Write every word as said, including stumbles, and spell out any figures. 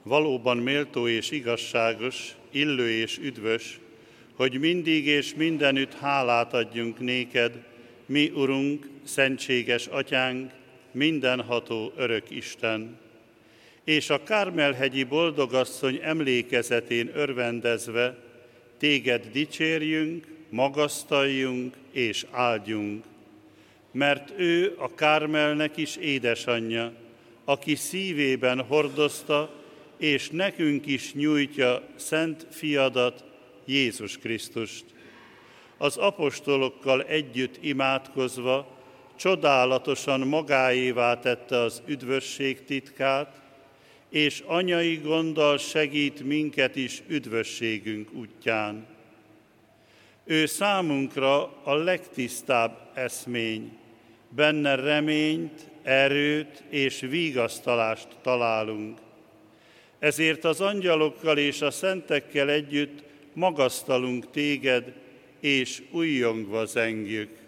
valóban méltó és igazságos, illő és üdvös, hogy mindig és mindenütt hálát adjunk néked, mi Urunk, szentséges Atyánk, mindenható örök Isten. És a Kármel-hegyi boldogasszony emlékezetén örvendezve, téged dicsérjünk, magasztaljunk és áldjunk, mert ő a Kármelnek is édesanyja, aki szívében hordozta, és nekünk is nyújtja szent fiadat, Jézus Krisztust. Az apostolokkal együtt imádkozva csodálatosan magáévá tette az üdvösség titkát, és anyai gonddal segít minket is üdvösségünk útján. Ő számunkra a legtisztább eszmény, benne reményt, erőt és vigasztalást találunk. Ezért az angyalokkal és a szentekkel együtt magasztalunk téged, és újjongva zengjük.